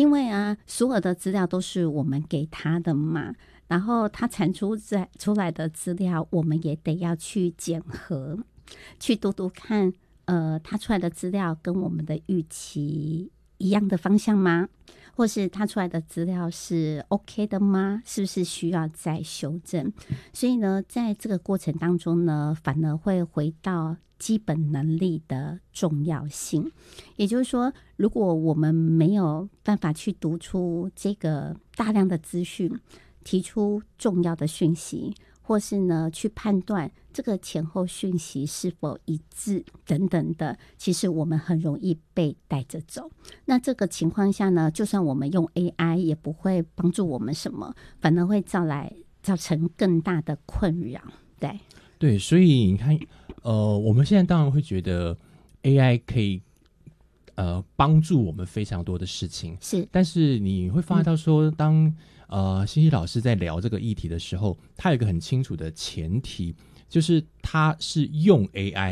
因为啊，所有的资料都是我们给他的嘛，然后他产出来的资料，我们也得要去检核，去读读看，他出来的资料跟我们的预期一样的方向吗？或是他出来的资料是 OK 的吗？是不是需要再修正？所以呢，在这个过程当中呢，反而会回到基本能力的重要性。也就是说，如果我们没有办法去读出这个大量的资讯，提出重要的讯息，或是呢去判断这个前后讯息是否一致等等的，其实我们很容易被带着走。那这个情况下呢，就算我们用 AI 也不会帮助我们什么，反而会造成更大的困扰。对， 所以你看我们现在当然会觉得 AI 可以帮助我们非常多的事情， 是， 但是你会发现到说，当欣熙老师在聊这个议题的时候，他有一个很清楚的前提，就是他是用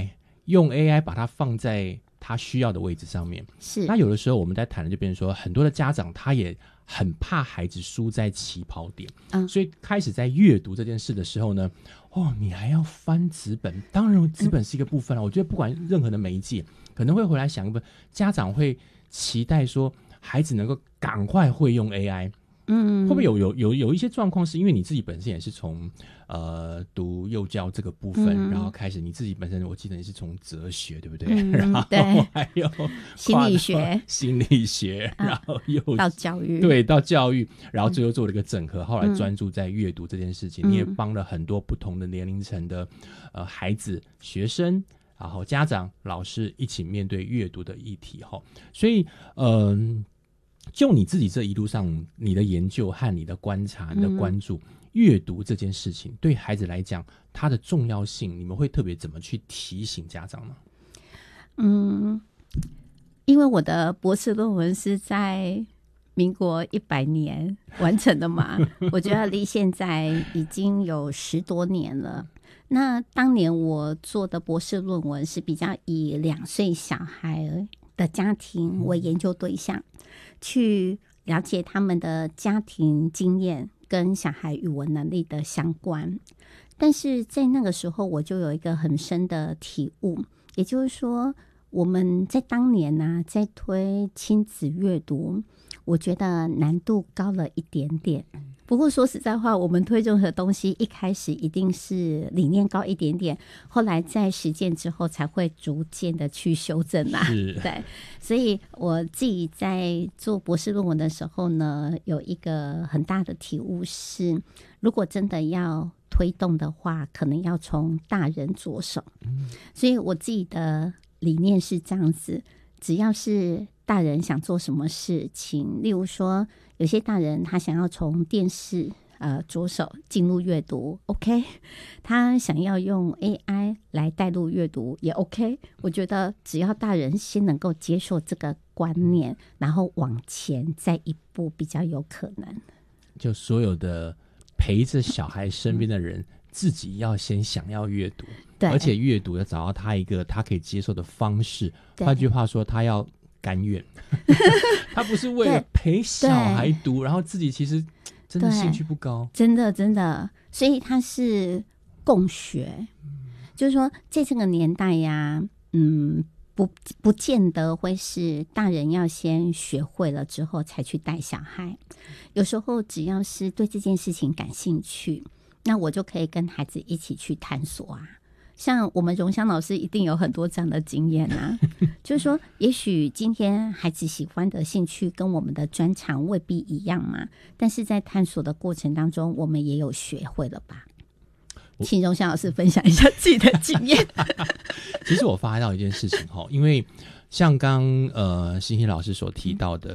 AI 把它放在他需要的位置上面。 是， 那有的时候我们在谈的就变成说，很多的家长他也很怕孩子输在起跑点，所以开始在阅读这件事的时候呢，你还要翻纸本，当然纸本是一个部分了，我觉得不管任何的媒介，可能会回来想一个家长会期待说孩子能够赶快会用 AI。会不会有一些状况是因为你自己本身也是从读幼教这个部分，然后开始你自己本身，我记得你是从哲学对不对？然后还有心理学，然后又到教育， 对，到教育，然后最后做了一个整合，后来专注在阅读这件事情，你也帮了很多不同的年龄层的孩子、学生，然后家长、老师一起面对阅读的议题哈，所以就你自己这一路上你的研究和你的观察、你的关注，阅读这件事情对孩子来讲它的重要性，你们会特别怎么去提醒家长呢？ 因为我的博士论文是在民国100年完成的嘛，我觉得离现在已经有10多年了。那当年我做的博士论文是比较以2岁小孩的家庭为研究对象，去了解他们的家庭经验跟小孩语文能力的相关。但是在那个时候我就有一个很深的体悟，也就是说我们在当年呢，在推亲子阅读，我觉得难度高了一点点。不过说实在话，我们推任何东西一开始一定是理念高一点点，后来在实践之后才会逐渐的去修正啊。对，所以我自己在做博士论文的时候呢，有一个很大的体悟是，如果真的要推动的话，可能要从大人着手。所以我自己的理念是这样子，只要是大人想做什么事情，例如说有些大人他想要从电视着手进入阅读 OK， 他想要用 AI 来带入阅读也 OK， 我觉得只要大人先能够接受这个观念，然后往前再一步比较有可能。 就所有的陪着小孩身边的人自己要先想要阅读，而且阅读要找到他一个他可以接受的方式，换句话说他要甘愿他不是为了陪小孩读，然后自己其实真的兴趣不高， 真的，所以他是共学，就是说在这个年代呀，不见得会是大人要先学会了之后才去带小孩，有时候只要是对这件事情感兴趣，那我就可以跟孩子一起去探索啊。像我们荣香老师一定有很多这样的经验啊就是说也许今天孩子喜欢的兴趣跟我们的专长未必一样嘛，但是在探索的过程当中我们也有学会了吧。请荣香老师分享一下自己的经验其实我发现到一件事情因为像刚欣欣老师所提到的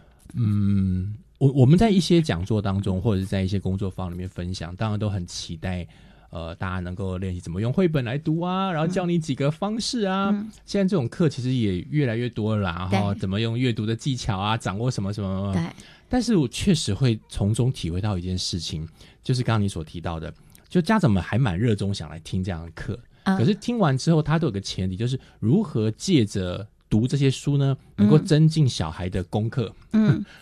我们在一些讲座当中或者是在一些工作坊里面分享，当然都很期待大家能够练习怎么用绘本来读啊，然后教你几个方式啊现在这种课其实也越来越多了啦，然后怎么用阅读的技巧啊，掌握什么什么，对。但是我确实会从中体会到一件事情，就是刚刚你所提到的，就家长们还蛮热衷想来听这样的课可是听完之后他都有个前提，就是如何借着读这些书呢能够增进小孩的功课